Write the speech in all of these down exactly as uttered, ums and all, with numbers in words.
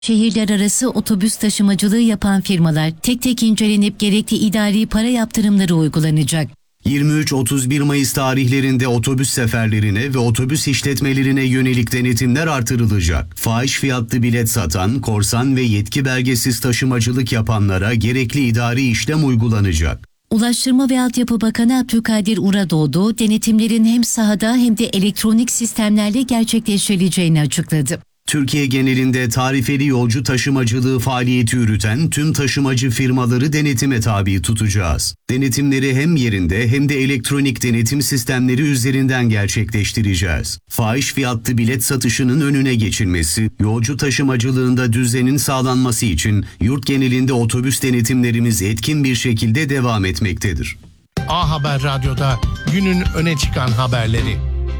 Şehirler arası otobüs taşımacılığı yapan firmalar tek tek incelenip gerekli idari para yaptırımları uygulanacak. yirmi üç otuz bir Mayıs tarihlerinde otobüs seferlerine ve otobüs işletmelerine yönelik denetimler artırılacak. Fahiş fiyatlı bilet satan, korsan ve yetki belgesiz taşımacılık yapanlara gerekli idari işlem uygulanacak. Ulaştırma ve Altyapı Bakanı Abdülkadir Uradoğdu, denetimlerin hem sahada hem de elektronik sistemlerle gerçekleştirileceğini açıkladı. Türkiye genelinde tarifeli yolcu taşımacılığı faaliyeti yürüten tüm taşımacı firmaları denetime tabi tutacağız. Denetimleri hem yerinde hem de elektronik denetim sistemleri üzerinden gerçekleştireceğiz. Fahiş fiyatlı bilet satışının önüne geçilmesi, yolcu taşımacılığında düzenin sağlanması için yurt genelinde otobüs denetimlerimiz etkin bir şekilde devam etmektedir. A Haber Radyo'da günün öne çıkan haberleri.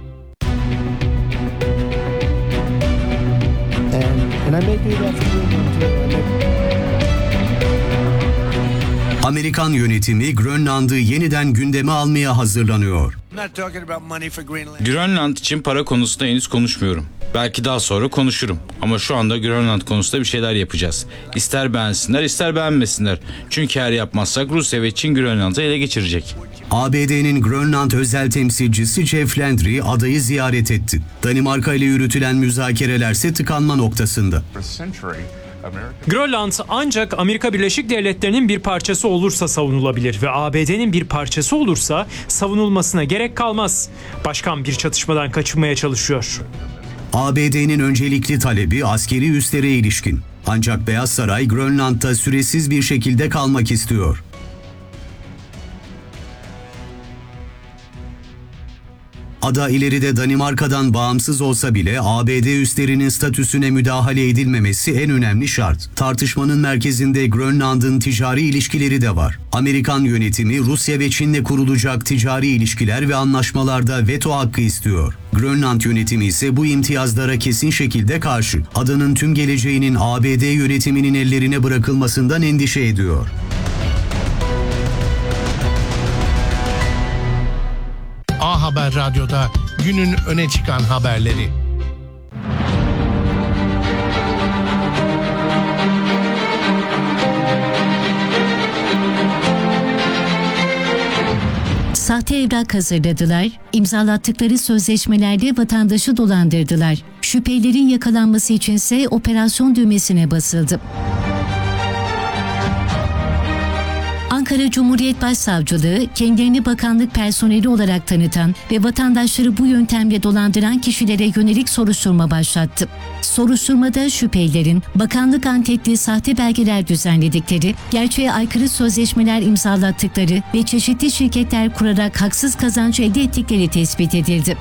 Amerikan yönetimi Grönland'ı yeniden gündeme almaya hazırlanıyor. Grönland için para konusunda henüz konuşmuyorum. Belki daha sonra konuşurum. Ama şu anda Grönland konusunda bir şeyler yapacağız. İster beğensinler ister beğenmesinler. Çünkü eğer yapmazsak Rusya ve Çin Grönland'ı ele geçirecek. A B D'nin Grönland özel temsilcisi Jeff Landry adayı ziyaret etti. Danimarka ile yürütülen müzakerelerse tıkanma noktasında. Grönland ancak Amerika Birleşik Devletleri'nin bir parçası olursa savunulabilir ve A B D'nin bir parçası olursa savunulmasına gerek kalmaz. Başkan bir çatışmadan kaçınmaya çalışıyor. A B D'nin öncelikli talebi askeri üslere ilişkin. Ancak Beyaz Saray Grönland'da süresiz bir şekilde kalmak istiyor. Ada ileride Danimarka'dan bağımsız olsa bile A B D üslerinin statüsüne müdahale edilmemesi en önemli şart. Tartışmanın merkezinde Grönland'ın ticari ilişkileri de var. Amerikan yönetimi Rusya ve Çin'le kurulacak ticari ilişkiler ve anlaşmalarda veto hakkı istiyor. Grönland yönetimi ise bu imtiyazlara kesin şekilde karşı. Adanın tüm geleceğinin A B D yönetiminin ellerine bırakılmasından endişe ediyor. A Haber Radyo'da günün öne çıkan haberleri. Sahte evrak hazırladılar, imzalattıkları sözleşmelerde vatandaşı dolandırdılar. Şüphelilerin yakalanması içinse operasyon düğmesine basıldı. Ankara Cumhuriyet Başsavcılığı kendilerini bakanlık personeli olarak tanıtan ve vatandaşları bu yöntemle dolandıran kişilere yönelik soruşturma başlattı. Soruşturmada şüphelilerin bakanlık anketli sahte belgeler düzenledikleri, gerçeğe aykırı sözleşmeler imzalattıkları ve çeşitli şirketler kurarak haksız kazanç elde ettikleri tespit edildi.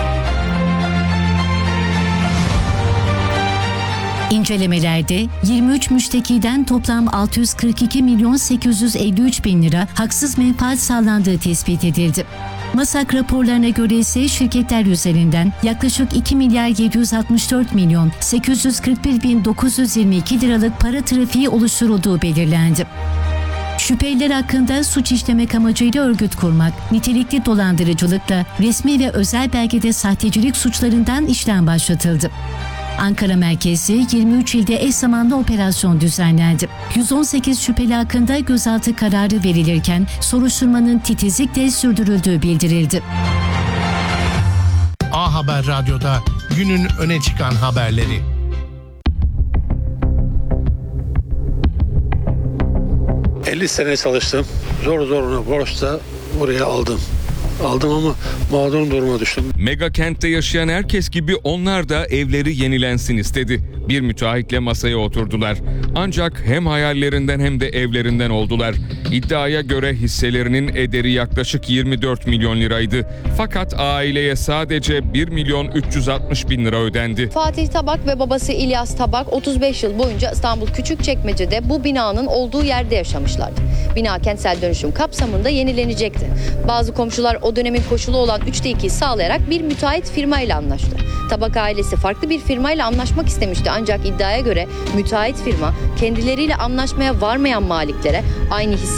İncelemelerde yirmi üç müştekiden toplam altı yüz kırk iki milyon sekiz yüz elli üç bin lira haksız menfaat sağlandığı tespit edildi. MASAK raporlarına göre ise şirketler üzerinden yaklaşık iki milyar yedi yüz altmış dört milyon sekiz yüz kırk bir bin dokuz yüz yirmi iki liralık para trafiği oluşturulduğu belirlendi. Şüpheliler hakkında suç işlemek amacıyla örgüt kurmak, nitelikli dolandırıcılıkla resmi ve özel belgede sahtecilik suçlarından işlem başlatıldı. Ankara merkezli yirmi üç ilde eş zamanlı operasyon düzenlendi. yüz on sekiz şüpheli hakkında gözaltı kararı verilirken soruşturmanın titizlikle sürdürüldüğü bildirildi. A Haber Radyo'da günün öne çıkan haberleri. elli sene çalıştım. Zor zoruna borçla buraya aldım. Aldım ama mağdur duruma düştüm. Mega kentte yaşayan herkes gibi onlar da evleri yenilensin istedi. Bir müteahhitle masaya oturdular. Ancak hem hayallerinden hem de evlerinden oldular. İddiaya göre hisselerinin ederi yaklaşık yirmi dört milyon liraydı. Fakat aileye sadece bir milyon üç yüz altmış bin lira ödendi. Fatih Tabak ve babası İlyas Tabak otuz beş yıl boyunca İstanbul Küçükçekmece'de bu binanın olduğu yerde yaşamışlardı. Bina kentsel dönüşüm kapsamında yenilenecekti. Bazı komşular o dönemin koşulu olan üçte ikiyi sağlayarak bir müteahhit firmayla anlaştı. Tabak ailesi farklı bir firmayla anlaşmak istemişti ancak iddiaya göre müteahhit firma kendileriyle anlaşmaya varmayan maliklere aynı hisse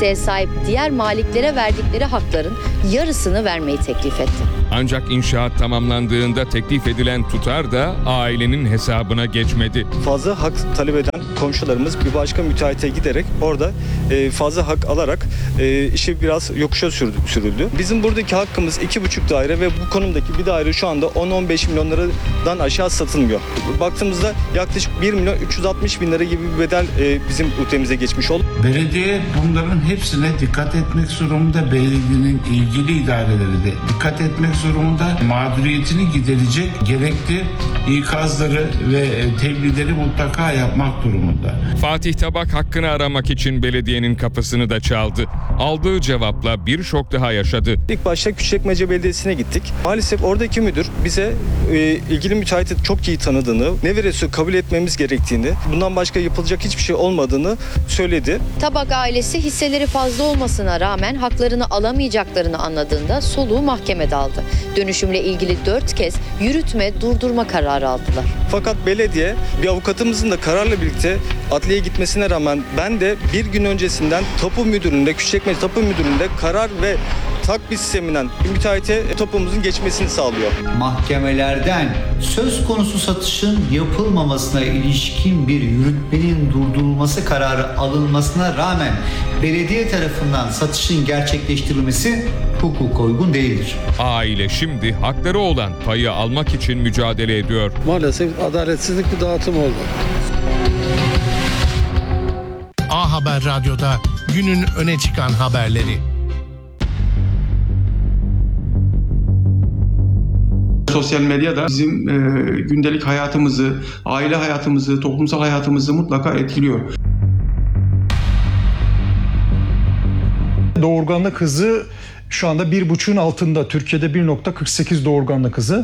hisseye sahip diğer maliklere verdikleri hakların yarısını vermeyi teklif etti. Ancak inşaat tamamlandığında teklif edilen tutar da ailenin hesabına geçmedi. Fazla hak talep eden komşularımız bir başka müteahhite giderek orada fazla hak alarak işi biraz yokuşa sürüldü. Bizim buradaki hakkımız iki buçuk daire ve bu konumdaki bir daire şu anda on on beş milyon liradan aşağı satılmıyor. Baktığımızda yaklaşık bir milyon üç yüz altmış bin lira gibi bir bedel bizim ülkemize geçmiş oldu. Belediye bunların hepsine dikkat etmek zorunda. Belediyenin ilgili idareleri de dikkat etmek zorunda. Mağduriyetini giderecek gerekli ikazları ve tebliğleri mutlaka yapmak durumunda. Fatih Tabak hakkını aramak için belediyenin kapısını da çaldı. Aldığı cevapla bir şok daha yaşadı. İlk başta Küçükçekmece Belediyesi'ne gittik. Maalesef oradaki müdür bize e, ilgili müteahhiti çok iyi tanıdığını, ne verirse kabul etmemiz gerektiğini, bundan başka yapılacak hiçbir şey olmadığını söyledi. Tabak ailesi hisseleri fazla olmasına rağmen haklarını alamayacaklarını anladığında soluğu mahkemede aldı. Dönüşümle ilgili dört kez yürütme, durdurma kararı aldılar. Fakat belediye bir avukatımızın da kararla birlikte adliyeye gitmesine rağmen ben de bir gün öncesinden tapu müdüründe, Küçükçekmece Tapu Müdürlüğü'nde karar ve takbis sisteminden bir müteahhite tapumuzun geçmesini sağlıyor. Mahkemelerden söz konusu satışın yapılmamasına ilişkin bir yürütmenin durdurulması kararı alınmasına rağmen belediye tarafından satışın gerçekleştirilmesi hukuka uygun değildir. Aile şimdi hakları olan payı almak için mücadele ediyor. Maalesef adaletsizlik bir dağıtım oldu. A Haber Radyo'da günün öne çıkan haberleri. Sosyal medya da bizim e, gündelik hayatımızı, aile hayatımızı, toplumsal hayatımızı mutlaka etkiliyor. Doğurganlık hızı şu anda bir buçuğun altında. Türkiye'de bir nokta kırk sekiz doğurganlık hızı.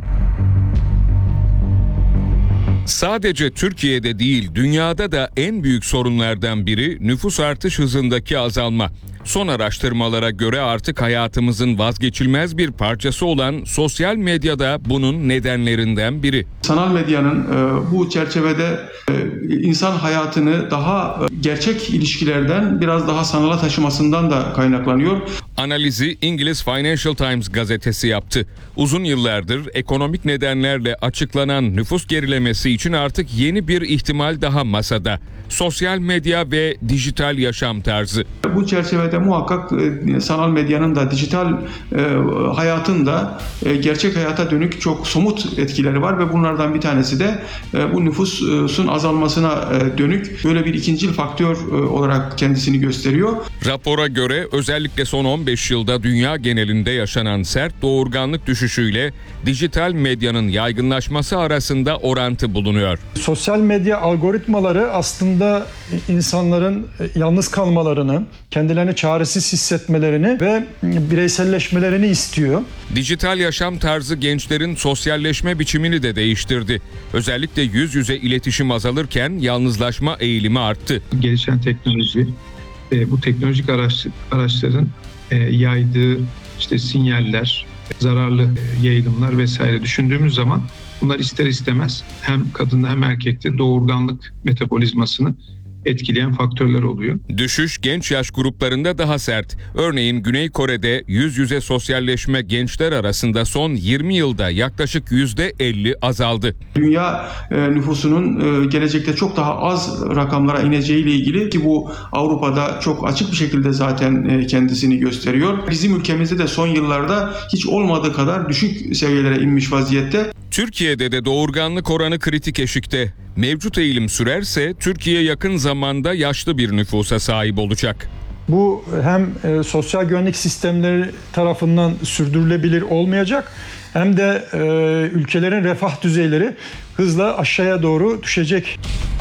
Sadece Türkiye'de değil, dünyada da en büyük sorunlardan biri nüfus artış hızındaki azalma. Son araştırmalara göre artık hayatımızın vazgeçilmez bir parçası olan sosyal medyada bunun nedenlerinden biri. Sanal medyanın e, bu çerçevede e, insan hayatını daha e, gerçek ilişkilerden biraz daha sanala taşımasından da kaynaklanıyor. Analizi İngiliz Financial Times gazetesi yaptı. Uzun yıllardır ekonomik nedenlerle açıklanan nüfus gerilemesi için artık yeni bir ihtimal daha masada. Sosyal medya ve dijital yaşam tarzı. Bu çerçevede muhakkak e, sanal medyanın da dijital e, hayatın da e, gerçek hayata dönük çok somut etkileri var ve bunlardan bir tanesi de e, bu nüfusun azalmasına e, dönük böyle bir ikincil faktör e, olarak kendisini gösteriyor. Rapora göre özellikle son on beş yılda dünya genelinde yaşanan sert doğurganlık düşüşüyle dijital medyanın yaygınlaşması arasında orantı bulunuyor. Sosyal medya algoritmaları aslında insanların yalnız kalmalarını, kendilerini çaresiz hissetmelerini ve bireyselleşmelerini istiyor. Dijital yaşam tarzı gençlerin sosyalleşme biçimini de değiştirdi. Özellikle yüz yüze iletişim azalırken yalnızlaşma eğilimi arttı. Gelişen teknoloji, bu teknolojik araç, araçların yaydığı işte sinyaller, zararlı yayılımlar vesaire düşündüğümüz zaman bunlar ister istemez hem kadında hem erkekte doğurganlık metabolizmasını etkileyen faktörler oluyor. Düşüş genç yaş gruplarında daha sert. Örneğin Güney Kore'de yüz yüze sosyalleşme gençler arasında son yirmi yılda yaklaşık yüzde elli azaldı. Dünya e, nüfusunun e, gelecekte çok daha az rakamlara ineceğiyle ilgili ki bu Avrupa'da çok açık bir şekilde zaten e, kendisini gösteriyor. Bizim ülkemizde de son yıllarda hiç olmadığı kadar düşük seviyelere inmiş vaziyette. Türkiye'de de doğurganlık oranı kritik eşikte. Mevcut eğilim sürerse Türkiye yakın zamanda yaşlı bir nüfusa sahip olacak. Bu hem e, sosyal güvenlik sistemleri tarafından sürdürülebilir olmayacak hem de e, ülkelerin refah düzeyleri hızla aşağıya doğru düşecek.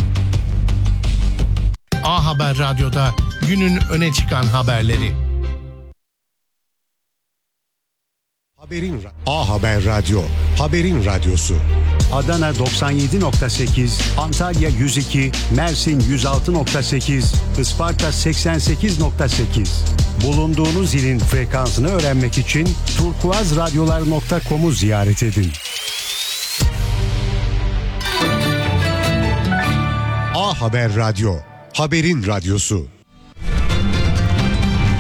A Haber Radyo'da günün öne çıkan haberleri. Haberin A Haber Radyo, haberin radyosu. Adana doksan yedi nokta sekiz, Antalya yüz iki, Mersin yüz altı nokta sekiz, Isparta seksen sekiz nokta sekiz. Bulunduğunuz ilin frekansını öğrenmek için turkuazradyolar nokta com'u ziyaret edin. A Haber Radyo, haberin radyosu.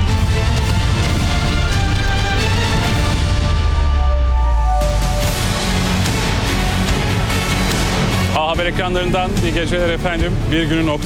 Haber ekranlarından iyi geceler efendim. Bir günün